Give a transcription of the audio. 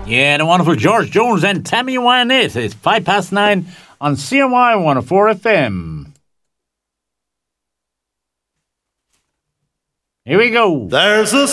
Yeah, the wonderful George Jones and Tammy Wynette. It's 9:05 on CMY 104 FM. Here we go. There's a